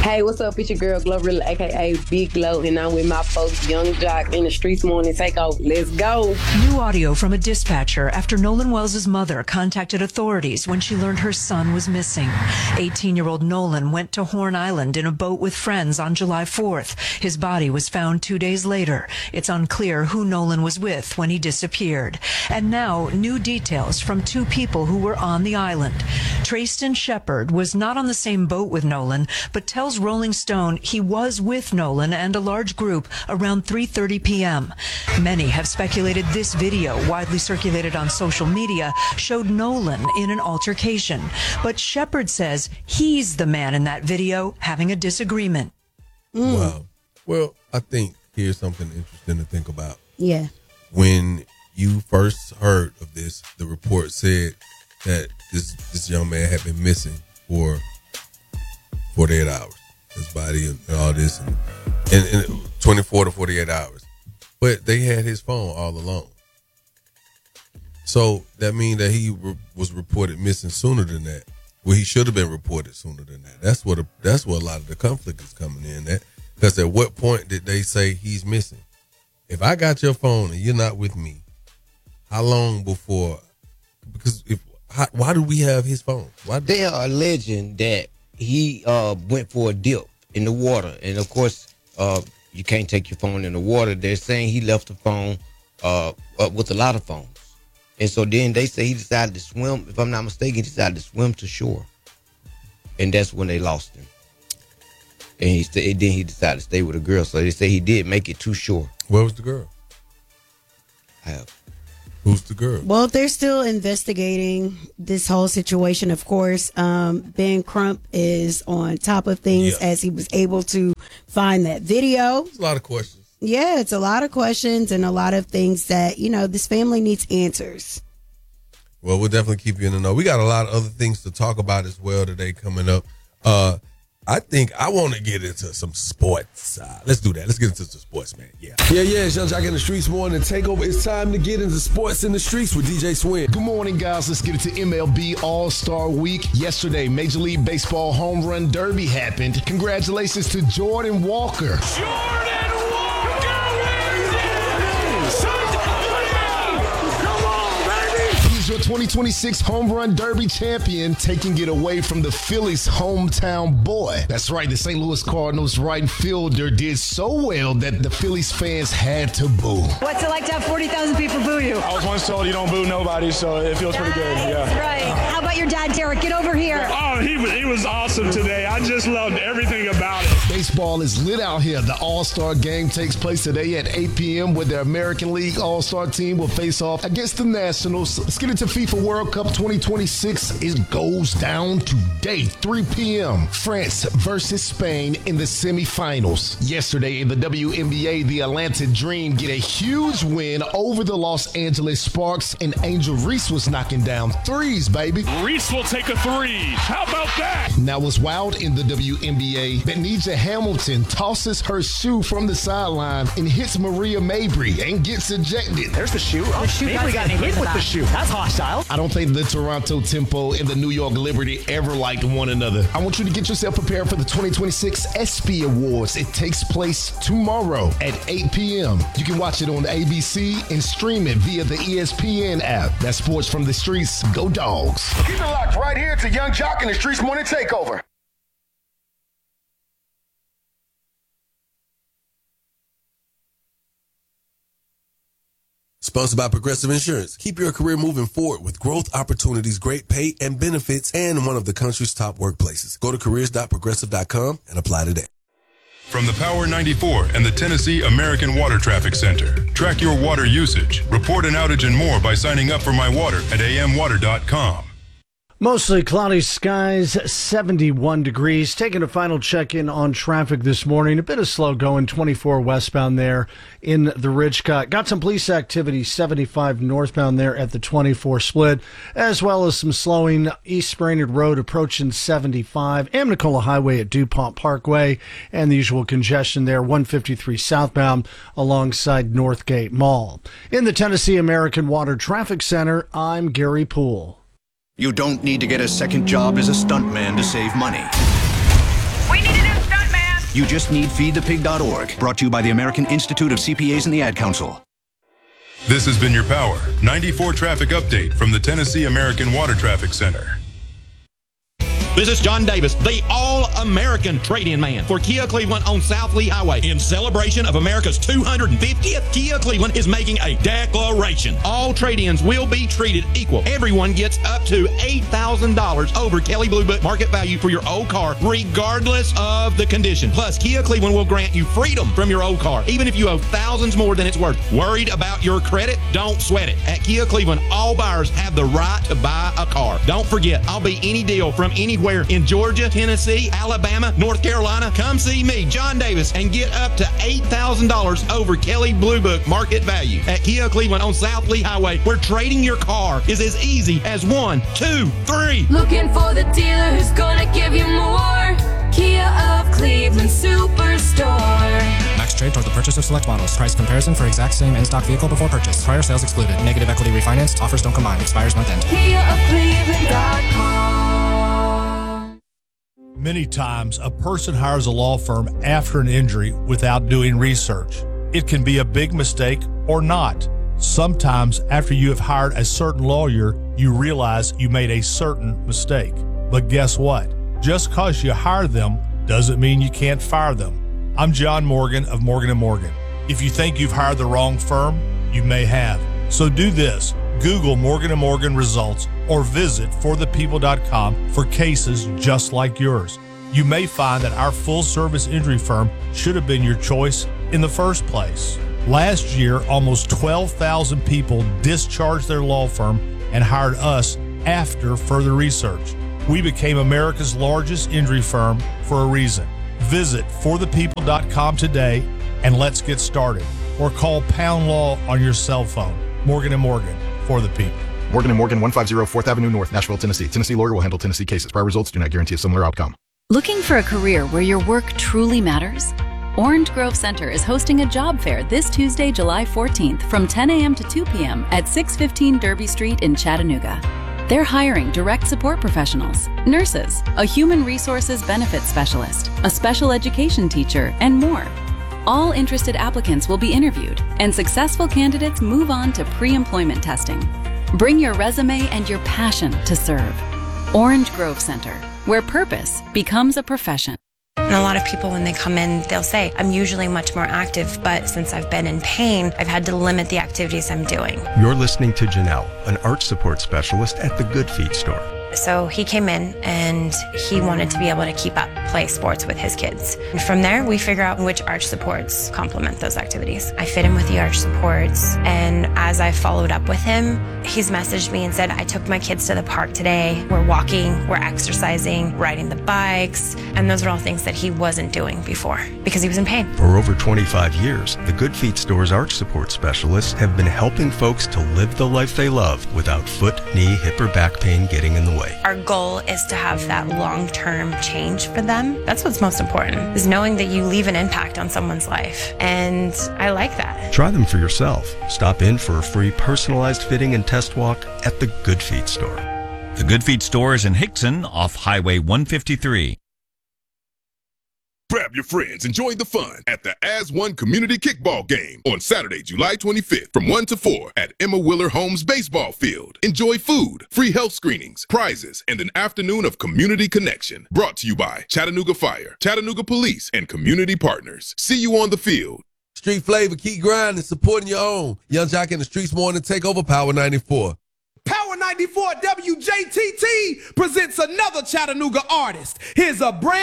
Hey, what's up? It's your girl, Glorilla, a.k.a. Big Glow, and I'm with my folks, Young Jock, in the Streets Morning Takeover. Let's go. New audio from a dispatcher after Nolan Wells' mother contacted authorities when she learned her son was missing. 18-year-old Nolan went to Horn Island in a boat with friends on July 4th. His body was found 2 days later. It's unclear who Nolan was with when he disappeared. And now, new details from two people who were on the island. Trayston Shepard was not on the same boat with Nolan, but tells Rolling Stone he was with Nolan and a large group around 3:30 p.m. Many have speculated this video, widely circulated on social media, showed Nolan in an altercation. But Shepard says he's the man in that video having a disagreement. Wow. Well, I think here's something interesting to think about. Yeah. When you first heard of this, the report said that this young man had been missing for 48 hours. His body and all this, and 24 to 48 hours. But they had his phone all along. So that means that he was reported missing sooner than that. Well, he should have been reported sooner than that. That's what a lot of the conflict is coming in at. Because at what point did they say he's missing? If I got your phone and you're not with me, how long before? Because why do we have his phone? They are alleging that he went for a dip in the water. And, of course, you can't take your phone in the water. They're saying he left the phone with a lot of phones. And so then they say he decided to swim. If I'm not mistaken, he decided to swim to shore. And that's when they lost him. And then he decided to stay with a girl. So they say he did make it to shore. Where was the girl? Who's the girl? Well, they're still investigating this whole situation, of course. Ben Crump is on top of things as he was able to find that video. It's a lot of questions. Yeah, it's a lot of questions and a lot of things that, this family needs answers. Well, we'll definitely keep you in the know. We got a lot of other things to talk about as well today coming up. I think I want to get into some sports. Let's do that. Let's get into some sports, man. Yeah. It's Young Jock in the Streets Morning Takeover. It's time to get into sports in the streets with DJ Swin. Good morning, guys. Let's get into MLB All-Star Week. Yesterday, Major League Baseball Home Run Derby happened. Congratulations to Jordan Walker. Your 2026 Home Run Derby champion, taking it away from the Phillies' hometown boy. That's right, the St. Louis Cardinals right fielder did so well that the Phillies fans had to boo. What's it like to have 40,000 people boo you? I was once told you don't boo nobody, so it feels pretty good. Yeah. Right. How about your dad, Derek? Get over here. Oh, he was awesome today. I just loved everything about it. Baseball is lit out here. The All-Star game takes place today at 8 p.m. where the American League All-Star team will face off against the Nationals. Let's get into FIFA World Cup 2026. It goes down today, 3 p.m. France versus Spain in the semifinals. Yesterday in the WNBA, the Atlanta Dream get a huge win over the Los Angeles Sparks, and Angel Reese was knocking down threes, baby. Reese will take a three. How about that? Now what's wild in the WNBA, Benija Hamilton tosses her shoe from the sideline and hits Maria Mabry and gets ejected. There's the shoe. Oh, Mabry got hit with the shoe. That's hostile. I don't think the Toronto Tempo and the New York Liberty ever liked one another. I want you to get yourself prepared for the 2026 ESPY Awards. It takes place tomorrow at 8 p.m. You can watch it on ABC and stream it via the ESPN app. That's sports from the streets. Go Dogs. Keep it locked right here to Young Jock in the Streets Morning Takeover. Sponsored by Progressive Insurance. Keep your career moving forward with growth opportunities, great pay and benefits, and one of the country's top workplaces. Go to careers.progressive.com and apply today. From the Power 94 and the Tennessee American Water Traffic Center. Track your water usage, report an outage and more by signing up for My Water at amwater.com. Mostly cloudy skies, 71 degrees. Taking a final check-in on traffic this morning. A bit of slow going, 24 westbound there in the Ridge Cut. Got some police activity, 75 northbound there at the 24 split, as well as some slowing East Brainerd Road approaching 75, Amnicola Highway at DuPont Parkway, and the usual congestion there, 153 southbound alongside Northgate Mall. In the Tennessee American Water Traffic Center, I'm Gary Poole. You don't need to get a second job as a stuntman to save money. We need a new stuntman. You just need feedthepig.org. Brought to you by the American Institute of CPAs and the Ad Council. This has been your Power 94 traffic update from the Tennessee American Water Traffic Center. This is John Davis, the all-American trade-in man for Kia Cleveland on South Lee Highway. In celebration of America's 250th, Kia Cleveland is making a declaration. All trade-ins will be treated equal. Everyone gets up to $8,000 over Kelley Blue Book market value for your old car, regardless of the condition. Plus, Kia Cleveland will grant you freedom from your old car, even if you owe thousands more than it's worth. Worried about your credit? Don't sweat it. At Kia Cleveland, all buyers have the right to buy a car. Don't forget, I'll be any deal from anywhere in Georgia, Tennessee, Alabama, North Carolina. Come see me, John Davis, and get up to $8,000 over Kelley Blue Book market value at Kia Cleveland on South Lee Highway, where trading your car is as easy as 1, 2, 3. Looking for the dealer who's gonna give you more. Kia of Cleveland Superstore. Max trade toward the purchase of select models. Price comparison for exact same in-stock vehicle before purchase. Prior sales excluded. Negative equity refinanced. Offers don't combine. Expires month end. KiaofCleveland.com. Many times, a person hires a law firm after an injury without doing research. It can be a big mistake or not. Sometimes, after you have hired a certain lawyer, you realize you made a certain mistake. But guess what? Just because you hire them doesn't mean you can't fire them. I'm John Morgan of Morgan & Morgan. If you think you've hired the wrong firm, you may have. So do this. Google Morgan & Morgan results or visit forthepeople.com for cases just like yours. You may find that our full-service injury firm should have been your choice in the first place. Last year, almost 12,000 people discharged their law firm and hired us after further research. We became America's largest injury firm for a reason. Visit forthepeople.com today and let's get started. Or call Pound Law on your cell phone. Morgan & Morgan, for the people. Morgan & Morgan, 150 4th Avenue North, Nashville, Tennessee. Tennessee lawyer will handle Tennessee cases. Prior results do not guarantee a similar outcome. Looking for a career where your work truly matters? Orange Grove Center is hosting a job fair this Tuesday, July 14th from 10 a.m. to 2 p.m. at 615 Derby Street in Chattanooga. They're hiring direct support professionals, nurses, a human resources benefits specialist, a special education teacher, and more. All interested applicants will be interviewed, and successful candidates move on to pre-employment testing. Bring your resume and your passion to serve. Orange Grove Center, where purpose becomes a profession. And a lot of people, when they come in, they'll say, I'm usually much more active, but since I've been in pain, I've had to limit the activities I'm doing. You're listening to Janelle, an arch support specialist at the Good Feet store. So he came in and he wanted to be able to keep up play sports with his kids. And from there, we figure out which arch supports complement those activities. I fit him with the arch supports, and as I followed up with him, he's messaged me and said, I took my kids to the park today. We're walking, we're exercising, riding the bikes, and those are all things that he wasn't doing before because he was in pain. For over 25 years, the Good Feet store's arch support specialists have been helping folks to live the life they love without foot, knee, hip, or back pain getting in the way. Our goal is to have that long-term change for them. That's what's most important, is knowing that you leave an impact on someone's life. And I like that. Try them for yourself. Stop in for a free personalized fitting and test walk at the Good Feet store. The Good Feet store is in Hickson off Highway 153. Grab your friends and join the fun at the As One Community Kickball Game on Saturday, July 25th from 1 to 4 at Emma Willer Holmes Baseball Field. Enjoy food, free health screenings, prizes, and an afternoon of community connection. Brought to you by Chattanooga Fire, Chattanooga Police, and community partners. See you on the field. Street flavor, keep grinding, supporting your own. Young Jock in the Streets Morning Takeover, Power 94. Power 94 WJTT presents another Chattanooga artist. Here's a brand